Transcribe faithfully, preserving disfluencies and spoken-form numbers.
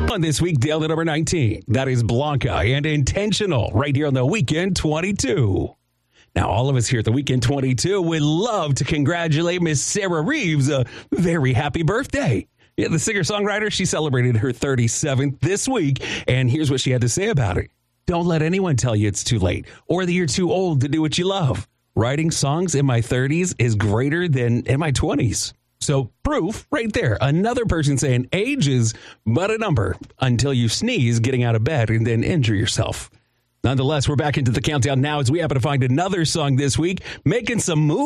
On this week, Dale to number nineteen. That is Blanca and Intentional right here on the Weekend twenty-two. Now, all of us here at the Weekend twenty-two would love to congratulate Miss Sarah Reeves. A very happy birthday. Yeah, the singer-songwriter, she celebrated her thirty-seventh this week, and here's what she had to say about it. Don't let anyone tell you it's too late or that you're too old to do what you love. Writing songs in my thirties is greater than in my twenties. So proof right there. Another person saying age is but a number until you sneeze getting out of bed and then injure yourself. Nonetheless, we're back into the countdown now as we happen to find another song this week making some moves.